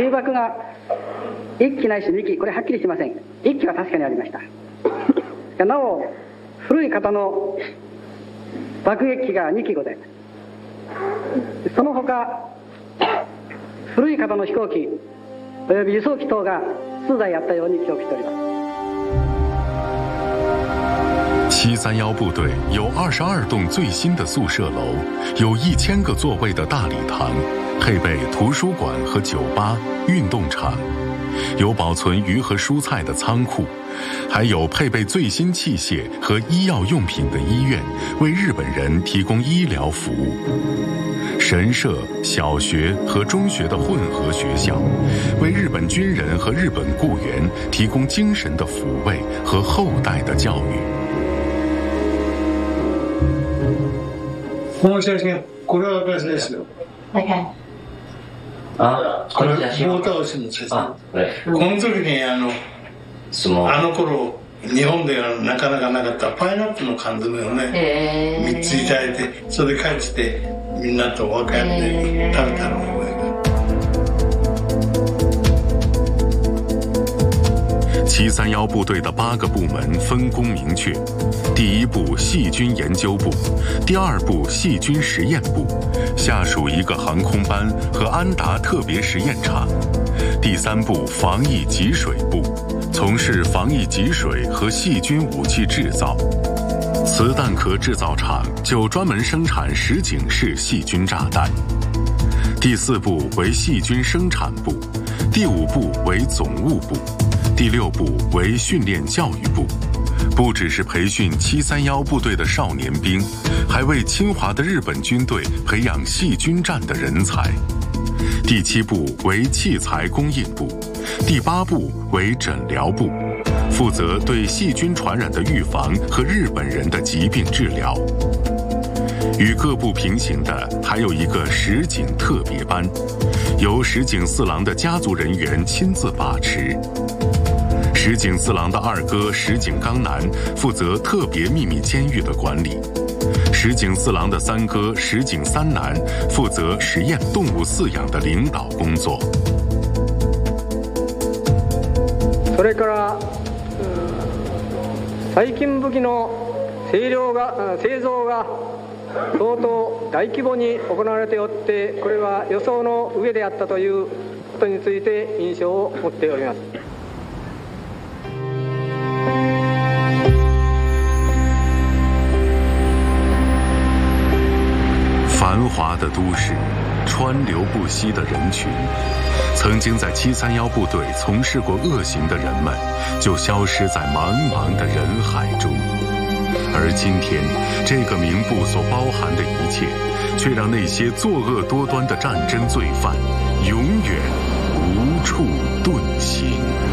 空爆が1機ないし2機、これはっきりしません。1機は確かにありました。なお、古い型の爆撃機が2機ございます。その他、古い型の飛行機および輸送機等が数台あったように記憶しております。 731部队有22栋最新的宿舍楼，有1000个座位的大礼堂，配备图书馆和酒吧、运动场，有保存鱼和蔬菜的仓库，还有配备最新器械和医药用品的医院，为日本人提供医疗服务。神社、小学和中学的混合学校，为日本军人和日本雇员提供精神的抚慰和后代的教育。 この写真、これは私ですよ。 はいはい。あ、 これ棒倒しの写真。この時にあの頃日本ではなかなかなかったパイナップルの缶詰をね、3ついただいて、それで帰ってみんなと分かって食べたのを覚えが。 731部队的8个部门分工明确：第1部细菌研究部，第2部细菌实验部，下属一个航空班和安达特别实验场；第3部防疫给水部，从事防疫给水和细菌武器制造；磁弹壳制造厂就专门生产实景式细菌炸弹；第4部为细菌生产部，第5部为总务部，第6部为训练教育部，不只是培训731部队的少年兵，还为侵华的日本军队培养细菌战的人才。第7部为器材供应部，第8部为诊疗部，负责对细菌传染的预防和日本人的疾病治疗。与各部平行的还有一个石井特别班，由石井四郎的家族人员亲自把持。石井四郎的2哥石井刚男负责特别秘密监狱的管理，石井四郎的3哥石井三男负责实验动物饲養的领导工作。 それから最近武器の製造が相当大規模に行われておって、これは予想の上であったということについて印象を持っております。 繁华的都市，川流不息的人群，曾经在731部队从事过恶行的人们，就消失在茫茫的人海中。而今天，这个名簿所包含的一切，却让那些作恶多端的战争罪犯永远无处遁形。